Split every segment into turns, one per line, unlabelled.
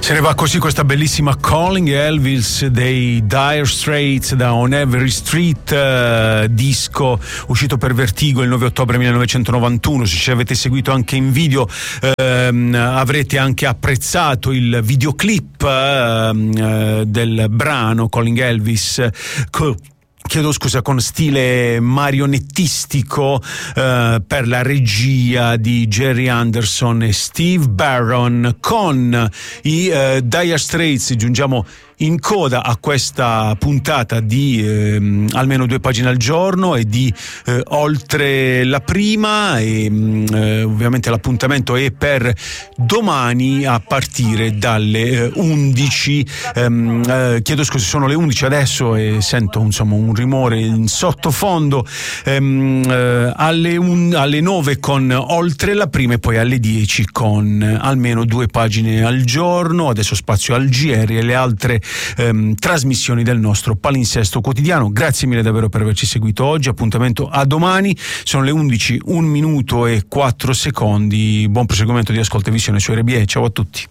Se ne va così questa bellissima Calling Elvis dei Dire Straits da On Every Street, disco uscito per Vertigo il 9 ottobre 1991. Se ci avete seguito anche in video avrete anche apprezzato il videoclip del brano Calling Elvis. Chiedo scusa, con stile marionettistico per la regia di Jerry Anderson e Steve Barron. Con i Dire Straits giungiamo in coda a questa puntata di almeno 2 pagine al giorno e di oltre la prima, e ovviamente l'appuntamento è per domani a partire dalle 11. Chiedo scusa, sono le 11 adesso e sento insomma un rumore in sottofondo. Alle 9 con oltre la prima e poi alle 10 con almeno 2 pagine al giorno. Adesso spazio al GR e le altre trasmissioni del nostro palinsesto quotidiano. Grazie mille davvero per averci seguito oggi. Appuntamento a domani. Sono le 11, 1 minuto e 4 secondi. Buon proseguimento di ascolto e visione su RBE. Ciao a tutti.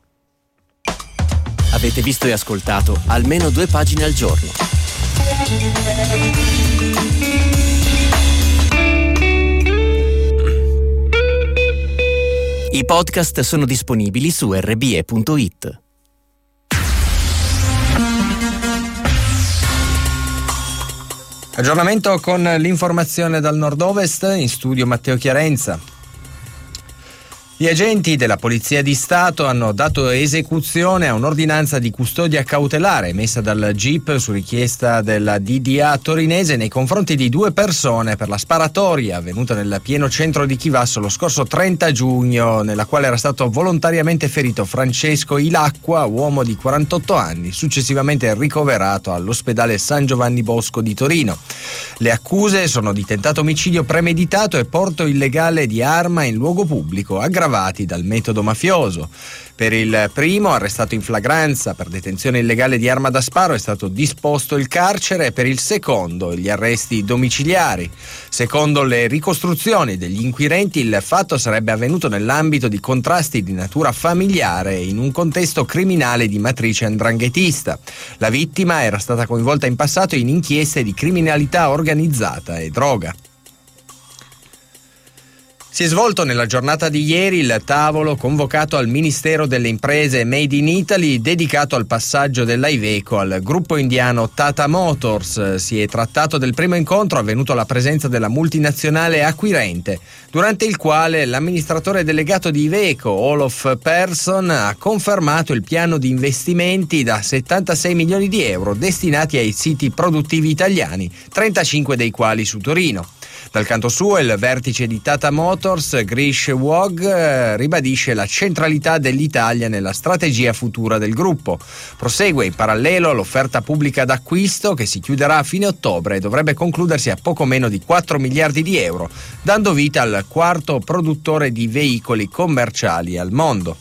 Avete visto e ascoltato almeno 2 pagine al giorno. I podcast sono disponibili su rbe.it.
Aggiornamento con l'informazione dal nord-ovest, in studio Matteo Chiarenza. Gli agenti della Polizia di Stato hanno dato esecuzione a un'ordinanza di custodia cautelare emessa dal GIP su richiesta della DDA torinese nei confronti di 2 persone per la sparatoria avvenuta nel pieno centro di Chivasso lo scorso 30 giugno, nella quale era stato volontariamente ferito Francesco Ilacqua, uomo di 48 anni, successivamente ricoverato all'ospedale San Giovanni Bosco di Torino. Le accuse sono di tentato omicidio premeditato e porto illegale di arma in luogo pubblico, aggravati dal metodo mafioso. Per il primo, arrestato in flagranza per detenzione illegale di arma da sparo, è stato disposto il carcere, e per il secondo gli arresti domiciliari. Secondo le ricostruzioni degli inquirenti, il fatto sarebbe avvenuto nell'ambito di contrasti di natura familiare in un contesto criminale di matrice 'ndranghetista. La vittima era stata coinvolta in passato in inchieste di criminalità organizzata e droga. Si è svolto nella giornata di ieri il tavolo convocato al Ministero delle Imprese Made in Italy dedicato al passaggio dell'Iveco al gruppo indiano Tata Motors. Si è trattato del primo incontro avvenuto alla presenza della multinazionale acquirente, durante il quale l'amministratore delegato di Iveco, Olof Persson, ha confermato il piano di investimenti da 76 milioni di euro destinati ai siti produttivi italiani, 35 dei quali su Torino. Dal canto suo, il vertice di Tata Motors, Grish Wog, ribadisce la centralità dell'Italia nella strategia futura del gruppo. Prosegue in parallelo l'offerta pubblica d'acquisto che si chiuderà a fine ottobre e dovrebbe concludersi a poco meno di 4 miliardi di euro, dando vita al quarto produttore di veicoli commerciali al mondo.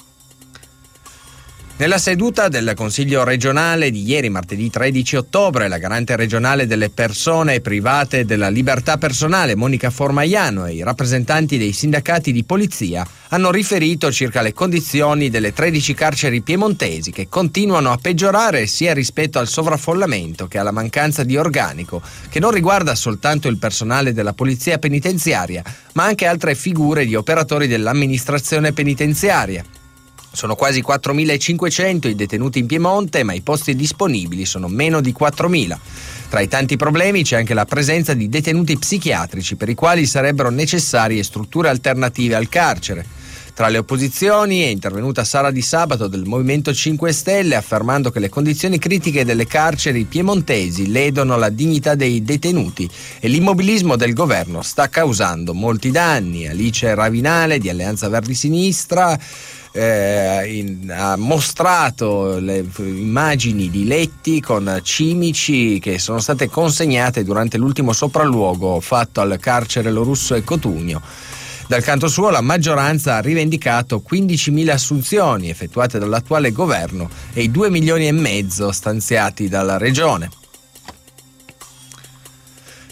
Nella seduta del Consiglio regionale di ieri, martedì 13 ottobre, la garante regionale delle persone private della libertà personale, Monica Formaiano, e i rappresentanti dei sindacati di polizia hanno riferito circa le condizioni delle 13 carceri piemontesi, che continuano a peggiorare sia rispetto al sovraffollamento che alla mancanza di organico, che non riguarda soltanto il personale della polizia penitenziaria, ma anche altre figure di operatori dell'amministrazione penitenziaria. Sono quasi 4.500 i detenuti in Piemonte, ma i posti disponibili sono meno di 4.000. Tra i tanti problemi c'è anche la presenza di detenuti psichiatrici, per i quali sarebbero necessarie strutture alternative al carcere. Tra le opposizioni è intervenuta Sara Di Sabato del Movimento 5 Stelle, affermando che le condizioni critiche delle carceri piemontesi ledono la dignità dei detenuti e l'immobilismo del governo sta causando molti danni. Alice Ravinale di Alleanza Verdi Sinistra ha mostrato le immagini di letti con cimici che sono state consegnate durante l'ultimo sopralluogo fatto al carcere Lorusso e Cotugno. Dal canto suo, la maggioranza ha rivendicato 15.000 assunzioni effettuate dall'attuale governo e i 2,5 milioni stanziati dalla regione.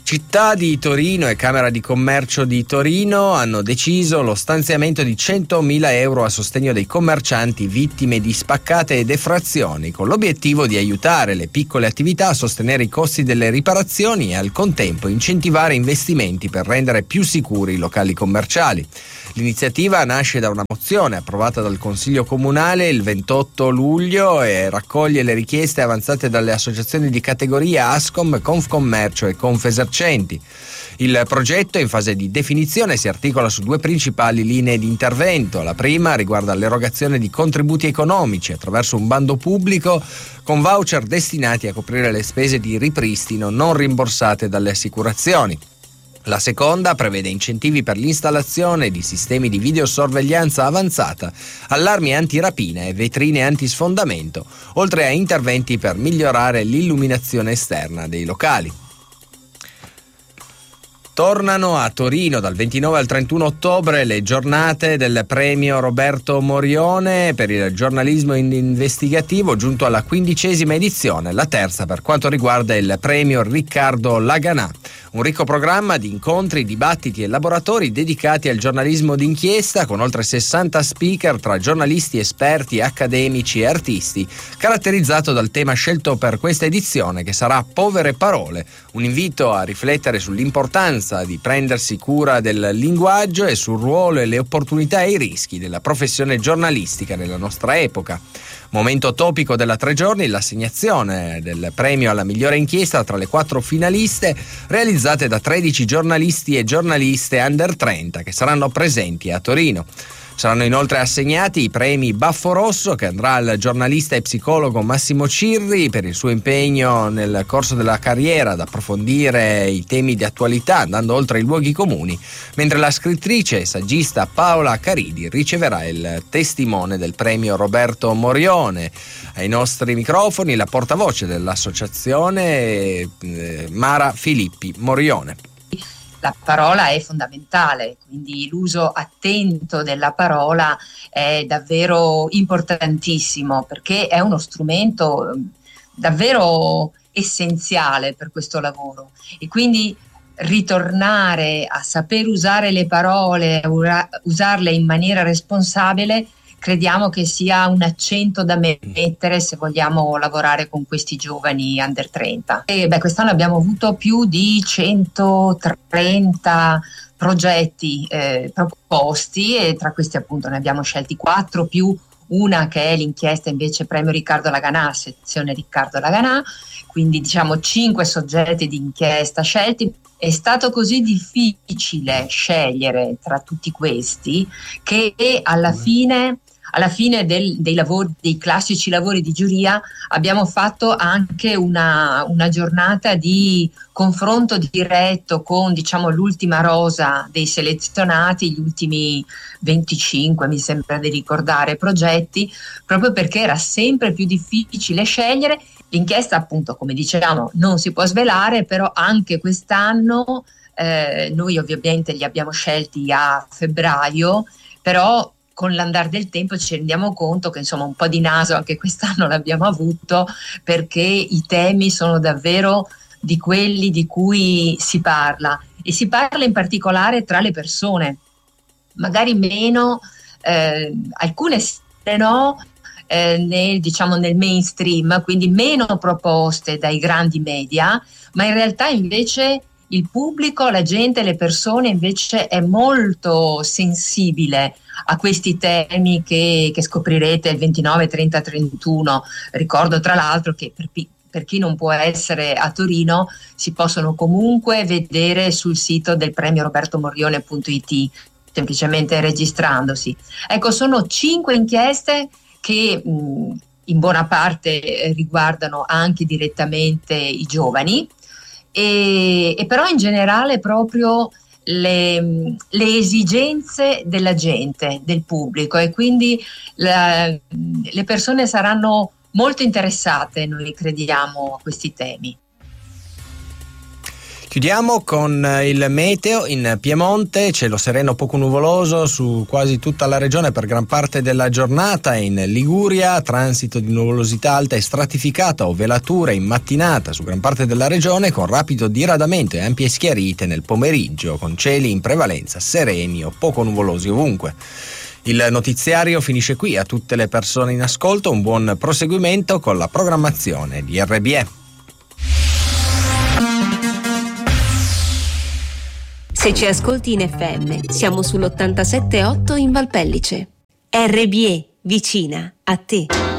Città di Torino e Camera di Commercio di Torino hanno deciso lo stanziamento di 100.000 euro a sostegno dei commercianti vittime di spaccate e defrazioni, con l'obiettivo di aiutare le piccole attività a sostenere i costi delle riparazioni e al contempo incentivare investimenti per rendere più sicuri i locali commerciali. L'iniziativa nasce da una mozione approvata dal Consiglio Comunale il 28 luglio e raccoglie le richieste avanzate dalle associazioni di categoria Ascom, Confcommercio e Confesercenti. Il progetto è in fase di definizione, si articola su 2 principali linee di intervento. La prima riguarda l'erogazione di contributi economici attraverso un bando pubblico con voucher destinati a coprire le spese di ripristino non rimborsate dalle assicurazioni. La seconda prevede incentivi per l'installazione di sistemi di videosorveglianza avanzata, allarmi antirapina e vetrine antisfondamento, oltre a interventi per migliorare l'illuminazione esterna dei locali. Tornano a Torino dal 29 al 31 ottobre le giornate del premio Roberto Morione per il giornalismo investigativo, giunto alla 15ª edizione, la terza per quanto riguarda il premio Riccardo Laganà. Un ricco programma di incontri, dibattiti e laboratori dedicati al giornalismo d'inchiesta, con oltre 60 speaker tra giornalisti, esperti, accademici e artisti, caratterizzato dal tema scelto per questa edizione, che sarà Povere parole, un invito a riflettere sull'importanza di prendersi cura del linguaggio e sul ruolo e le opportunità e i rischi della professione giornalistica nella nostra epoca. Momento topico della 3 giorni, l'assegnazione del premio alla migliore inchiesta tra le 4 finaliste, realizzate da 13 giornalisti e giornaliste under 30 che saranno presenti a Torino. Saranno inoltre assegnati i premi Baffo Rosso, che andrà al giornalista e psicologo Massimo Cirri per il suo impegno nel corso della carriera ad approfondire i temi di attualità andando oltre i luoghi comuni, mentre la scrittrice e saggista Paola Caridi riceverà il testimone del premio Roberto Morione. Ai nostri microfoni la portavoce dell'associazione Mara Filippi Morione.
La parola è fondamentale, quindi l'uso attento della parola è davvero importantissimo, perché è uno strumento davvero essenziale per questo lavoro, e quindi ritornare a saper usare le parole, usarle in maniera responsabile, crediamo che sia un accento da mettere se vogliamo lavorare con questi giovani under 30. E quest'anno abbiamo avuto più di 130 progetti proposti, e tra questi appunto ne abbiamo scelti 4 più una che è l'inchiesta invece premio Riccardo Laganà, sezione Riccardo Laganà, quindi diciamo 5 soggetti di inchiesta scelti. È stato così difficile scegliere tra tutti questi che alla fine dei lavori, dei classici lavori di giuria, abbiamo fatto anche una giornata di confronto diretto con, diciamo, l'ultima rosa dei selezionati, gli ultimi 25, mi sembra di ricordare, progetti, proprio perché era sempre più difficile scegliere. L'inchiesta, appunto, come dicevamo, non si può svelare, però anche quest'anno noi ovviamente li abbiamo scelti a febbraio, però con l'andare del tempo ci rendiamo conto che insomma un po' di naso anche quest'anno l'abbiamo avuto, perché i temi sono davvero di quelli di cui si parla, e si parla in particolare tra le persone, magari meno, alcune no, nel mainstream, quindi meno proposte dai grandi media, ma in realtà invece il pubblico, la gente, le persone invece è molto sensibile a questi temi che scoprirete il 29, 30, 31. Ricordo tra l'altro che per chi non può essere a Torino si possono comunque vedere sul sito del premio robertomorione.it, semplicemente registrandosi. Ecco, sono 5 inchieste che in buona parte riguardano anche direttamente i giovani, e però in generale proprio le esigenze della gente, del pubblico, e quindi le persone saranno molto interessate, noi crediamo, a questi temi.
Chiudiamo con il meteo. In Piemonte cielo sereno poco nuvoloso su quasi tutta la regione per gran parte della giornata. In Liguria transito di nuvolosità alta e stratificata o velature in mattinata su gran parte della regione, con rapido diradamento e ampie schiarite nel pomeriggio, con cieli in prevalenza sereni o poco nuvolosi ovunque. Il notiziario finisce qui. A tutte le persone in ascolto un buon proseguimento con la programmazione di RBE.
Se ci ascolti in FM, siamo sull'87.8 in Valpellice. RBE, vicina a te.